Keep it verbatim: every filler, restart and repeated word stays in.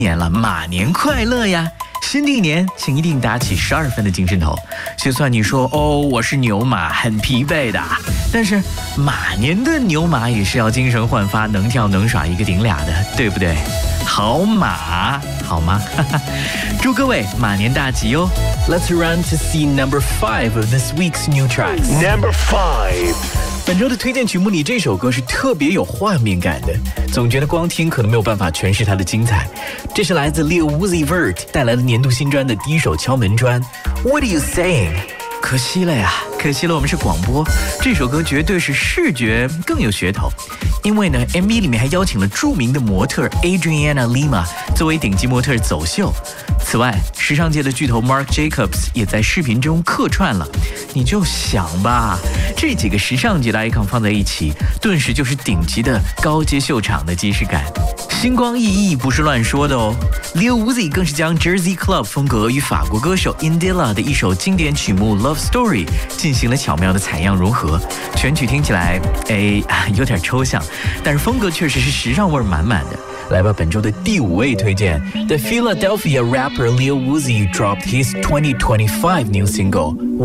年了，马年快乐呀！新的一年，请一定打起十二分的精神头。就算你说哦，我是牛马，很疲惫的，但是马年的牛马也是要精神焕发，能跳能耍一个顶俩的，对不对？好马，好吗？祝各位马年大吉哦 Let's run to see number five of this week's new tracks. Number five. 本周的推荐曲目里，这首歌是特别有画面感的，总觉得光听可能没有办法诠释它的精彩。这是来自 Lil Uzi Vert 带来的年度新专的第一首敲门砖 What are you saying？ 可惜了呀，可惜了，我们是广播，这首歌绝对是视觉更有噱头。因为呢 M V 里面还邀请了著名的模特 Adriana Lima 作为顶级模特走秀。此外，时尚界的巨头 Marc Jacobs 也在视频中客串了。你就想吧，这几个时尚界的 icon 放在一起，顿时就是顶级的高阶秀场的即视感。星光熠熠不是乱说的哦。Lil Uzi 更是将 Jersey Club 风格与法国歌手 Indila 的一首经典曲目 Love Story 进行了巧妙的采样融合。全曲听起来，哎，有点抽象，但是风格确实是时尚味满满的。 来吧，本周的第五位推荐 The Philadelphia rapper Lil Uzi dropped his twenty twenty-five new single